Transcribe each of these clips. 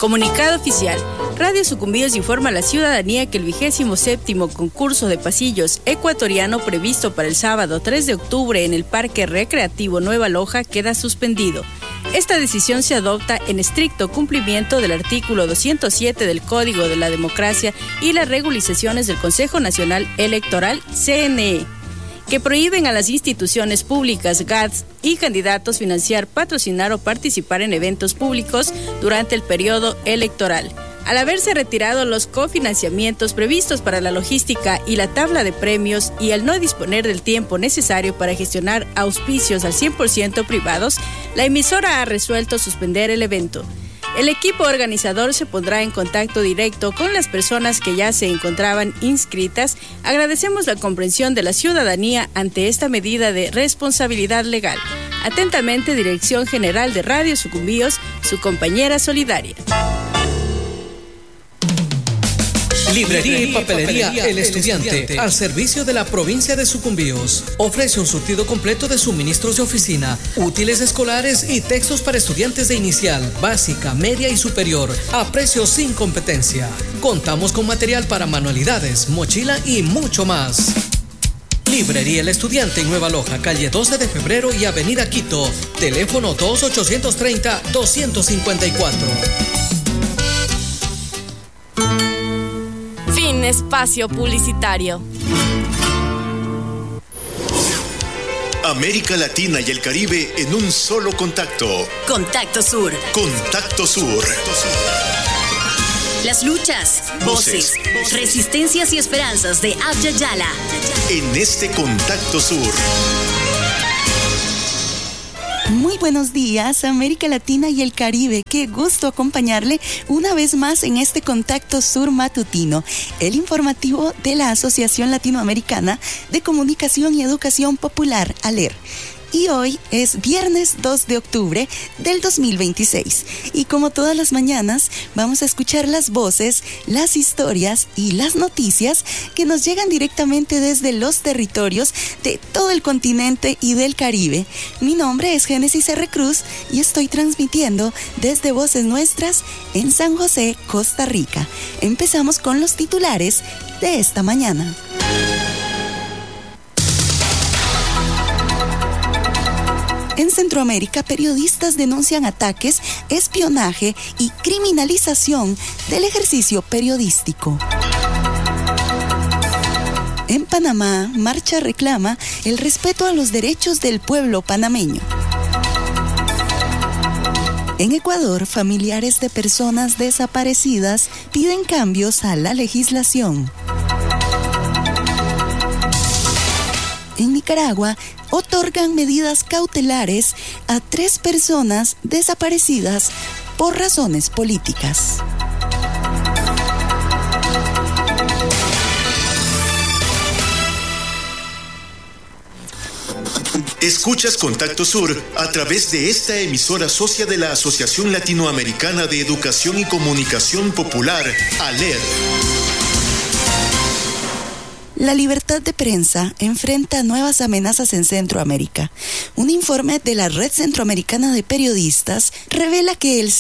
Comunicado oficial. Radio Sucumbíos informa a la ciudadanía que el 27º concurso de pasillos ecuatoriano previsto para el sábado 3 de octubre en el Parque Recreativo Nueva Loja queda suspendido. Esta decisión se adopta en estricto cumplimiento del artículo 207 del Código de la Democracia y las regularizaciones del Consejo Nacional Electoral, CNE, que prohíben a las instituciones públicas, GATS y candidatos financiar, patrocinar o participar en eventos públicos durante el periodo electoral. Al haberse retirado los cofinanciamientos previstos para la logística y la tabla de premios y al no disponer del tiempo necesario para gestionar auspicios al 100% privados, la emisora ha resuelto suspender el evento. El equipo organizador se pondrá en contacto directo con las personas que ya se encontraban inscritas. Agradecemos la comprensión de la ciudadanía ante esta medida de responsabilidad legal. Atentamente, Dirección General de Radio Sucumbíos, su compañera solidaria. Librería y papelería El Estudiante, al servicio de la provincia de Sucumbíos. Ofrece un surtido completo de suministros de oficina, útiles escolares y textos para estudiantes de inicial, básica, media y superior, a precios sin competencia. Contamos con material para manualidades, mochila y mucho más. Librería El Estudiante en Nueva Loja, calle 12 de febrero y avenida Quito. Teléfono 2830-254. Espacio publicitario. América Latina y el Caribe en un solo contacto. Contacto Sur. Contacto Sur. Las luchas, voces, resistencias y esperanzas de Abya Yala. En este Contacto Sur. Muy buenos días, América Latina y el Caribe. Qué gusto acompañarle una vez más en este Contacto Sur matutino, el informativo de la Asociación Latinoamericana de Comunicación y Educación Popular, ALER. Y hoy es viernes 2 de octubre del 2026. Y como todas las mañanas, vamos a escuchar las voces, las historias y las noticias que nos llegan directamente desde los territorios de todo el continente y del Caribe. Mi nombre es Génesis R. Cruz y estoy transmitiendo desde Voces Nuestras en San José, Costa Rica. Empezamos con los titulares de esta mañana. En Centroamérica, periodistas denuncian ataques, espionaje y criminalización del ejercicio periodístico. En Panamá, marcha reclama el respeto a los derechos del pueblo panameño. En Ecuador, familiares de personas desaparecidas piden cambios a la legislación. En Nicaragua, otorgan medidas cautelares a 3 personas desaparecidas por razones políticas. Escuchas Contacto Sur a través de esta emisora socia de la Asociación Latinoamericana de Educación y Comunicación Popular, ALER. La libertad de prensa enfrenta nuevas amenazas en Centroamérica. Un informe de la Red Centroamericana de Periodistas revela que el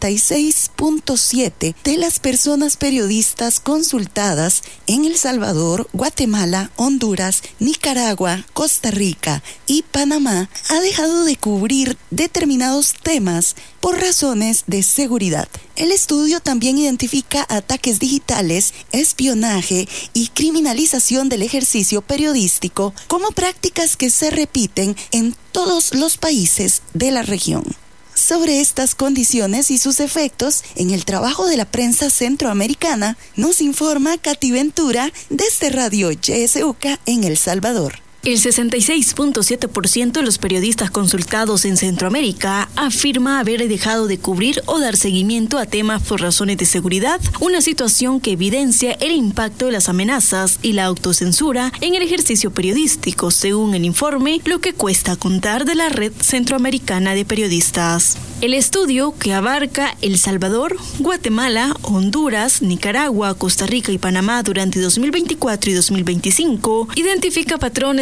66.7% de las personas periodistas consultadas en El Salvador, Guatemala, Honduras, Nicaragua, Costa Rica y Panamá ha dejado de cubrir determinados temas por razones de seguridad. El estudio también identifica ataques digitales, espionaje y criminalización del ejercicio periodístico como prácticas que se repiten en todos los países de la región. Sobre estas condiciones y sus efectos en el trabajo de la prensa centroamericana, nos informa Katy Ventura desde Radio YSUCA en El Salvador. El 66.7% de los periodistas consultados en Centroamérica afirma haber dejado de cubrir o dar seguimiento a temas por razones de seguridad, una situación que evidencia el impacto de las amenazas y la autocensura en el ejercicio periodístico, según el informe Lo que cuesta contar de la Red Centroamericana de Periodistas. El estudio, que abarca El Salvador, Guatemala, Honduras, Nicaragua, Costa Rica y Panamá durante 2024 y 2025, identifica patrones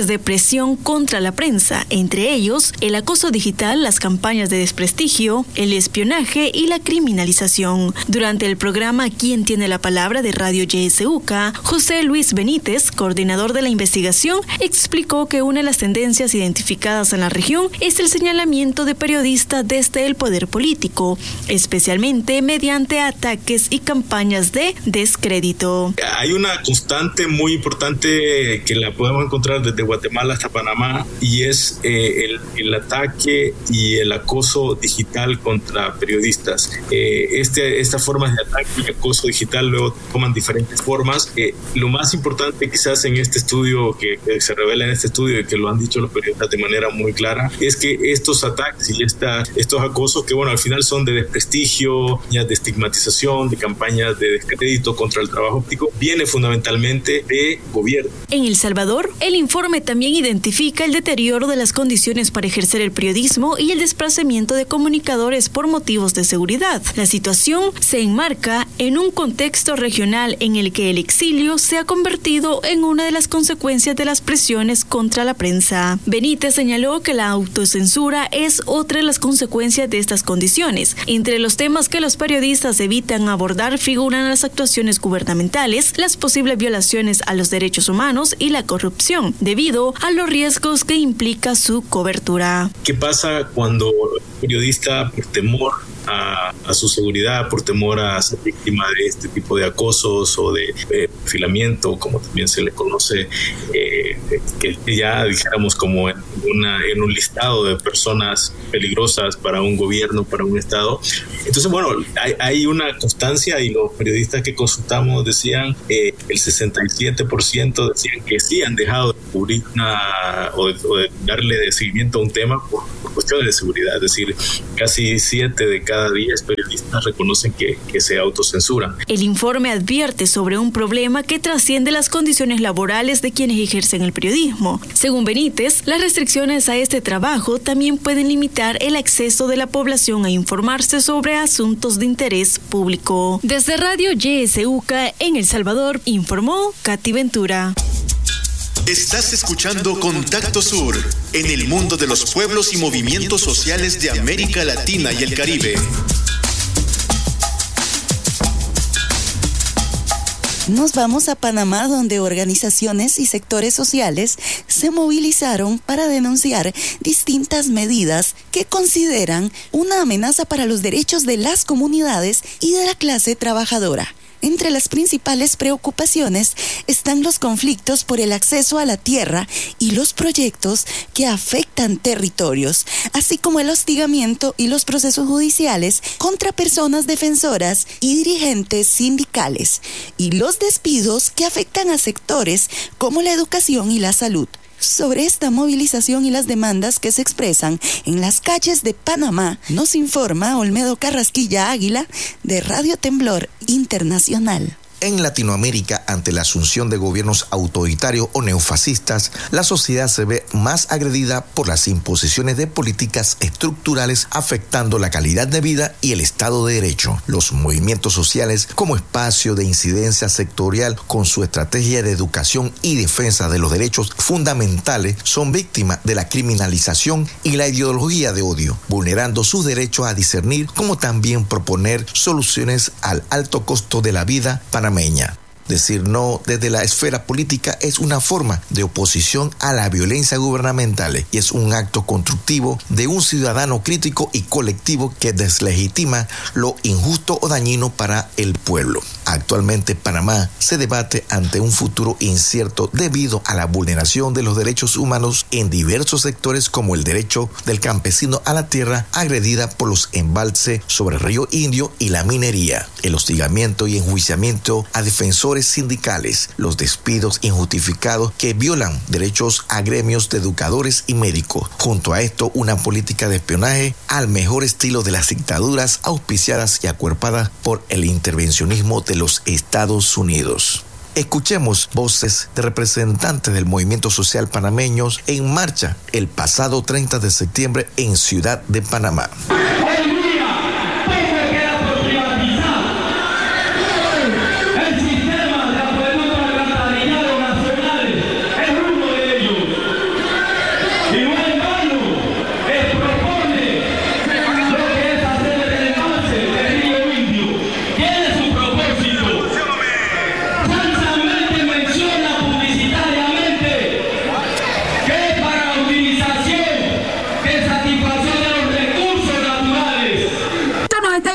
acciones de presión contra la prensa, entre ellos el acoso digital, las campañas de desprestigio, el espionaje y la criminalización. Durante el programa ¿Quién tiene la palabra? De Radio YSUCA, José Luis Benítez, coordinador de la investigación, explicó que una de las tendencias identificadas en la región es el señalamiento de periodistas desde el poder político, especialmente mediante ataques y campañas de descrédito. Hay una constante muy importante que la podemos encontrar desde Guatemala hasta Panamá, y es el ataque y el acoso digital contra periodistas. Estas formas de ataque y acoso digital luego toman diferentes formas. Lo más importante quizás en este estudio, que se revela en este estudio y que lo han dicho los periodistas de manera muy clara, es que estos ataques y estos acosos, que bueno, al final son de desprestigio, de estigmatización, de campañas de descrédito contra el trabajo óptico, viene fundamentalmente de gobierno. En El Salvador, el informe también identifica el deterioro de las condiciones para ejercer el periodismo y el desplazamiento de comunicadores por motivos de seguridad. La situación se enmarca en un contexto regional en el que el exilio se ha convertido en una de las consecuencias de las presiones contra la prensa. Benítez señaló que la autocensura es otra de las consecuencias de estas condiciones. Entre los temas que los periodistas evitan abordar figuran las actuaciones gubernamentales, las posibles violaciones a los derechos humanos y la corrupción, debido a los riesgos que implica su cobertura. ¿Qué pasa cuando el periodista, por temor a su seguridad, por temor a ser víctima de este tipo de acosos o de perfilamiento, como también se le conoce, que ya dijéramos como en un listado de personas peligrosas para un gobierno, para un estado? Entonces, bueno, hay una constancia, y los periodistas que consultamos decían, el 67% decían que sí han dejado de cubrir o de darle de seguimiento a un tema por cuestiones de seguridad. Es decir, casi 7 de cada 10 periodistas reconocen que se autocensuran. El informe advierte sobre un problema que trasciende las condiciones laborales de quienes ejercen el periodismo. Según Benítez, las restricciones a este trabajo también pueden limitar el acceso de la población a informarse sobre asuntos de interés público. Desde Radio YSUCA en El Salvador, informó Katy Ventura. Estás escuchando Contacto Sur, en el mundo de los pueblos y movimientos sociales de América Latina y el Caribe. Nos vamos a Panamá, donde organizaciones y sectores sociales se movilizaron para denunciar distintas medidas que consideran una amenaza para los derechos de las comunidades y de la clase trabajadora. Entre las principales preocupaciones están los conflictos por el acceso a la tierra y los proyectos que afectan territorios, así como el hostigamiento y los procesos judiciales contra personas defensoras y dirigentes sindicales, y los despidos que afectan a sectores como la educación y la salud. Sobre esta movilización y las demandas que se expresan en las calles de Panamá, nos informa Olmedo Carrasquilla Águila de Radio Temblor Internacional. En Latinoamérica, ante la asunción de gobiernos autoritarios o neofascistas, la sociedad se ve más agredida por las imposiciones de políticas estructurales afectando la calidad de vida y el Estado de Derecho. Los movimientos sociales, como espacio de incidencia sectorial con su estrategia de educación y defensa de los derechos fundamentales, son víctimas de la criminalización y la ideología de odio, vulnerando sus derechos a discernir, como también proponer soluciones al alto costo de la vida panameña. Decir no desde la esfera política es una forma de oposición a la violencia gubernamental y es un acto constructivo de un ciudadano crítico y colectivo que deslegitima lo injusto o dañino para el pueblo. Actualmente Panamá se debate ante un futuro incierto debido a la vulneración de los derechos humanos en diversos sectores, como el derecho del campesino a la tierra agredida por los embalses sobre el río Indio y la minería, el hostigamiento y enjuiciamiento a defensores sindicales, los despidos injustificados que violan derechos a gremios de educadores y médicos. Junto a esto, una política de espionaje al mejor estilo de las dictaduras auspiciadas y acuerpadas por el intervencionismo de los Estados Unidos. Escuchemos voces de representantes del movimiento social panameños en marcha el pasado 30 de septiembre en Ciudad de Panamá.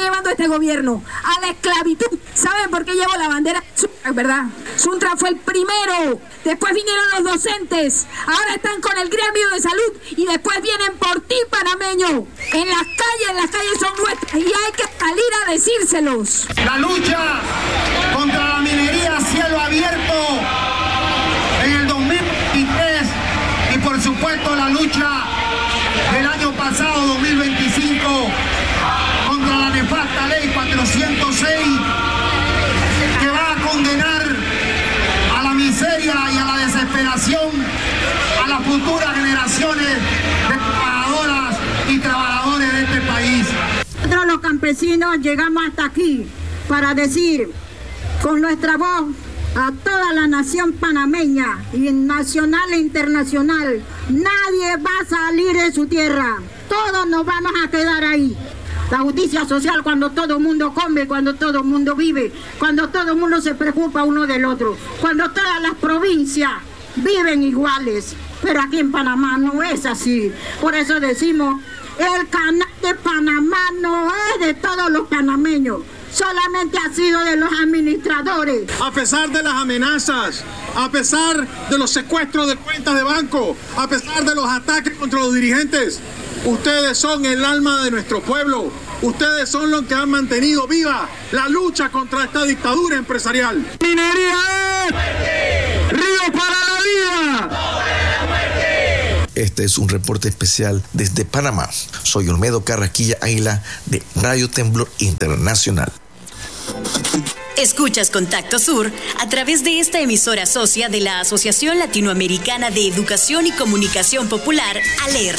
llevando este gobierno? A la esclavitud. ¿Saben por qué llevo la bandera? ¿Verdad? Suntra fue el primero. Después vinieron los docentes. Ahora están con el gremio de salud. Y después vienen por ti, panameño. En las calles son nuestras. Y hay que salir a decírselos. La lucha contra la minería a cielo abierto en el 2023. Y por supuesto la lucha del año pasado, 2025, contra la nefasta ley 406, que va a condenar a la miseria y a la desesperación a las futuras generaciones de trabajadoras y trabajadores de este país. Nosotros los campesinos llegamos hasta aquí para decir con nuestra voz a toda la nación panameña, y nacional e internacional: nadie va a salir de su tierra, todos nos vamos a quedar ahí. La justicia social, cuando todo el mundo come, cuando todo el mundo vive, cuando todo el mundo se preocupa uno del otro, cuando todas las provincias viven iguales. Pero aquí en Panamá no es así. Por eso decimos, el canal de Panamá no es de todos los panameños, solamente ha sido de los administradores. A pesar de las amenazas, a pesar de los secuestros de cuentas de banco, a pesar de los ataques contra los dirigentes, ustedes son el alma de nuestro pueblo. Ustedes son los que han mantenido viva la lucha contra esta dictadura empresarial. ¡Minería es! ¡Río para la vida! Este es un reporte especial desde Panamá. Soy Olmedo Carrasquilla Águila de Radio Temblor Internacional. Escuchas Contacto Sur a través de esta emisora socia de la Asociación Latinoamericana de Educación y Comunicación Popular, ALER.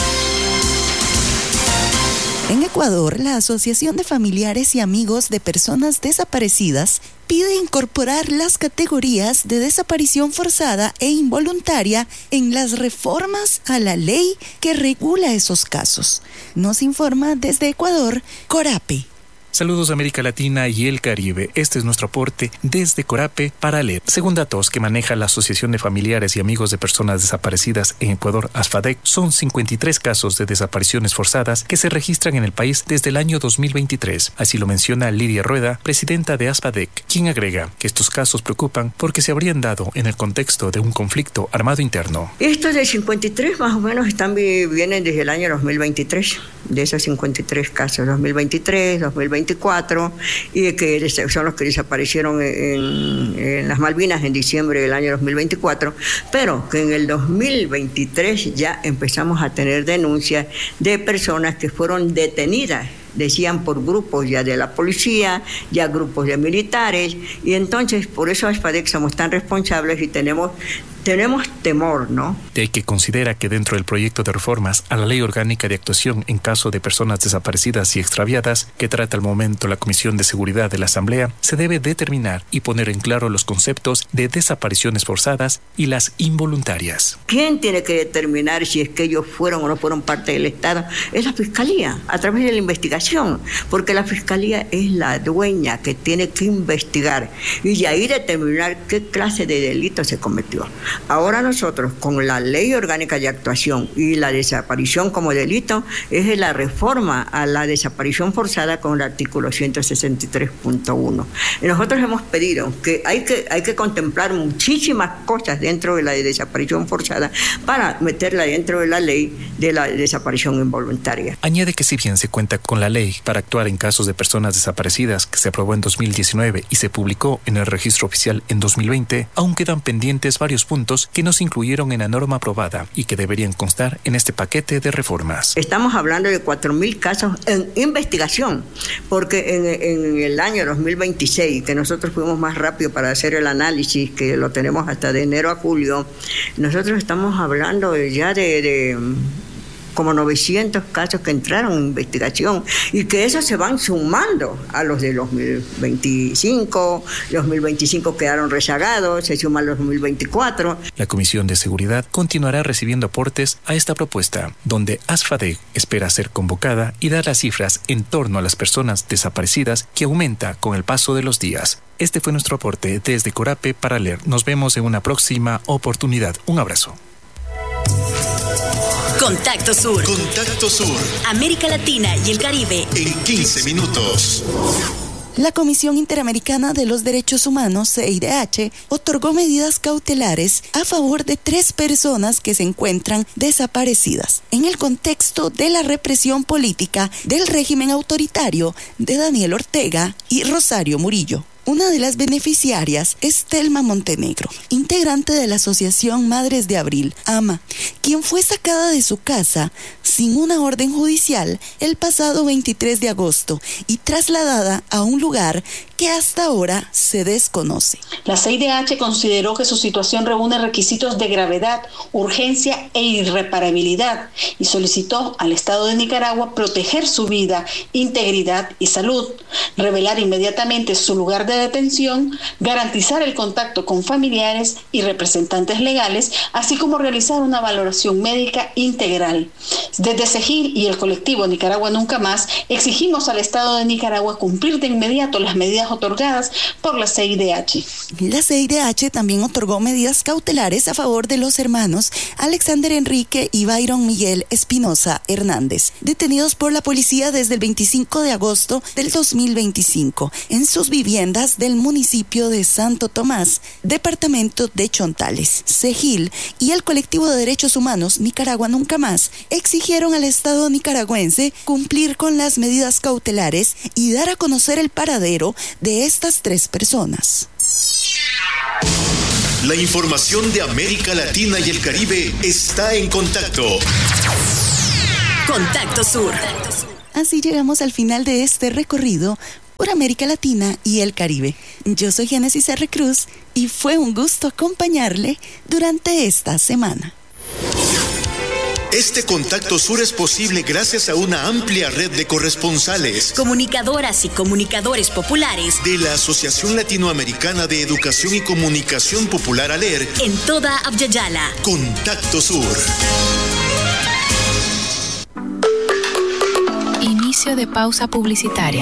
En Ecuador, la Asociación de Familiares y Amigos de Personas Desaparecidas pide incorporar las categorías de desaparición forzada e involuntaria en las reformas a la ley que regula esos casos. Nos informa desde Ecuador, Corape. Saludos América Latina y el Caribe. Este es nuestro aporte desde Corape para ALER. Según datos que maneja la Asociación de Familiares y Amigos de Personas Desaparecidas en Ecuador, ASFADEC, son 53 casos de desapariciones forzadas que se registran en el país desde el año 2023. Así lo menciona Lidia Rueda, presidenta de ASFADEC, quien agrega que estos casos preocupan porque se habrían dado en el contexto de un conflicto armado interno. Estos de 53 más o menos vienen desde el año 2023, de esos 53 casos, 2023, 2024, y que son los que desaparecieron en las Malvinas en diciembre del año 2024, pero que en el 2023 ya empezamos a tener denuncias de personas que fueron detenidas, decían por grupos ya de la policía, ya grupos de militares, y entonces por eso ASFADEC somos tan responsables y tenemos temor, ¿no? De que considera que dentro del proyecto de reformas a la Ley Orgánica de Actuación en caso de personas desaparecidas y extraviadas, que trata al momento la Comisión de Seguridad de la Asamblea, se debe determinar y poner en claro los conceptos de desapariciones forzadas y las involuntarias. ¿Quién tiene que determinar si es que ellos fueron o no fueron parte del Estado? Es la Fiscalía, a través de la investigación, porque la Fiscalía es la dueña que tiene que investigar y de ahí determinar qué clase de delito se cometió. Ahora nosotros, con la Ley Orgánica de Actuación y la desaparición como delito, es la reforma a la desaparición forzada con el artículo 163.1. Nosotros hemos pedido que hay que contemplar muchísimas cosas dentro de la desaparición forzada para meterla dentro de la ley de la desaparición involuntaria. Añade que si bien se cuenta con la ley para actuar en casos de personas desaparecidas que se aprobó en 2019 y se publicó en el registro oficial en 2020, aún quedan pendientes varios puntos que no se incluyeron en la norma aprobada y que deberían constar en este paquete de reformas. Estamos hablando de 4.000 casos en investigación, porque en el año 2026, que nosotros fuimos más rápido para hacer el análisis, que lo tenemos hasta de enero a julio, nosotros estamos hablando ya de como 900 casos que entraron en investigación y que esos se van sumando a los de 2025, 2025 quedaron rezagados, se suman los 2024. La Comisión de Seguridad continuará recibiendo aportes a esta propuesta, donde ASFADEC espera ser convocada y dar las cifras en torno a las personas desaparecidas que aumenta con el paso de los días. Este fue nuestro aporte desde Corape para ALER. Nos vemos en una próxima oportunidad. Un abrazo. Contacto Sur. Contacto Sur. América Latina y el Caribe. En 15 minutos. La Comisión Interamericana de los Derechos Humanos, CIDH, otorgó medidas cautelares a favor de 3 personas que se encuentran desaparecidas en el contexto de la represión política del régimen autoritario de Daniel Ortega y Rosario Murillo. Una de las beneficiarias es Telma Montenegro, integrante de la Asociación Madres de Abril, AMA, quien fue sacada de su casa sin una orden judicial el pasado 23 de agosto y trasladada a un lugar que hasta ahora se desconoce. La CIDH consideró que su situación reúne requisitos de gravedad, urgencia e irreparabilidad y solicitó al Estado de Nicaragua proteger su vida, integridad y salud, revelar inmediatamente su lugar de detención, garantizar el contacto con familiares y representantes legales, así como realizar una valoración médica integral. Desde CEGIL y el colectivo Nicaragua Nunca Más, exigimos al Estado de Nicaragua cumplir de inmediato las medidas otorgadas por la CIDH. La CIDH también otorgó medidas cautelares a favor de los hermanos Alexander Enrique y Byron Miguel Espinosa Hernández, detenidos por la policía desde el 25 de agosto del 2025 en sus viviendas del municipio de Santo Tomás, departamento de Chontales. CEGIL y el colectivo de derechos humanos Nicaragua Nunca Más exigieron al Estado nicaragüense cumplir con las medidas cautelares y dar a conocer el paradero de estas 3 personas. La información de América Latina y el Caribe está en Contacto. Contacto Sur. Así llegamos al final de este recorrido por América Latina y el Caribe. Yo soy Génesis R. Cruz y fue un gusto acompañarle durante esta semana. Este Contacto Sur es posible gracias a una amplia red de corresponsales, comunicadoras y comunicadores populares de la Asociación Latinoamericana de Educación y Comunicación Popular ALER en toda Abya-Yala. Contacto Sur. Inicio de pausa publicitaria.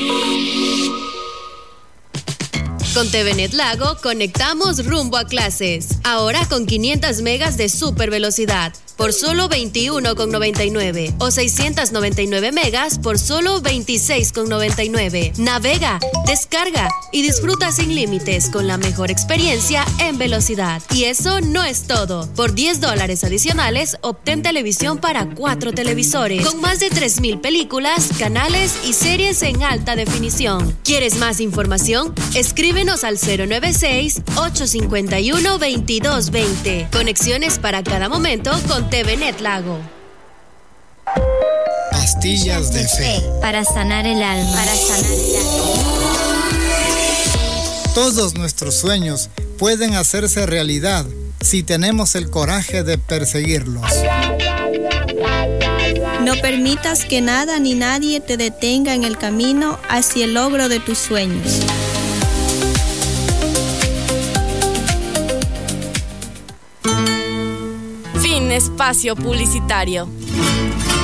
Con TVNet Lago conectamos rumbo a clases. Ahora con 500 megas de super velocidad por solo $21,99 o 699 megas por solo $26,99. Navega, descarga y disfruta sin límites con la mejor experiencia en velocidad. Y eso no es todo. Por $10 adicionales, obtén televisión para 4 televisores con más de 3,000 películas, canales y series en alta definición. ¿Quieres más información? Escríbenos al 096-851-2220. Conexiones para cada momento con TVNet Lago. Pastillas de fe. Para sanar el alma. Todos nuestros sueños pueden hacerse realidad si tenemos el coraje de perseguirlos. No permitas que nada ni nadie te detenga en el camino hacia el logro de tus sueños. Fin espacio publicitario.